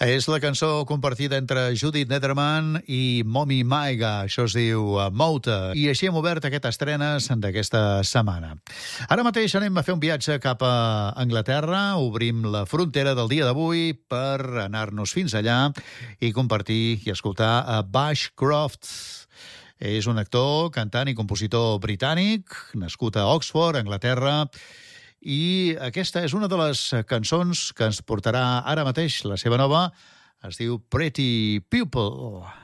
És la cançó compartida entre Judith Nederman i Momi Maiga. Això es diu Mouta. I així hem obert aquestes estrenes d'aquesta setmana. Ara mateix anem a fer un viatge cap a Anglaterra. Obrim la frontera del dia d'avui per anar-nos fins allà i compartir i escoltar a Bushcroft. És un actor, cantant i compositor britànic, nascut a Oxford, Anglaterra, i aquesta és una de les cançons que ens portarà ara mateix la seva nova. Es diu Pretty People.